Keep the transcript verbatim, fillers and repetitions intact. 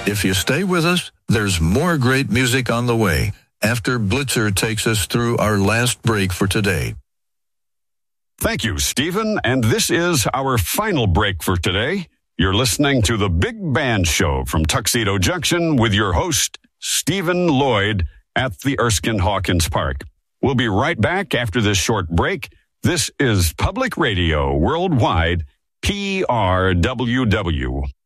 If you stay with us, there's more great music on the way after Blitzer takes us through our last break for today. Thank you, Stephen. And this is our final break for today. You're listening to The Big Band Show from Tuxedo Junction with your host, Stephen Lloyd, at the Erskine Hawkins Park. We'll be right back after this short break. This is Public Radio Worldwide, P R W W.